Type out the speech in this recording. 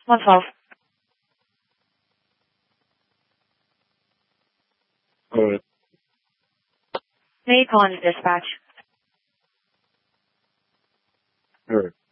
112. Alright. May I call in the dispatch? Alright.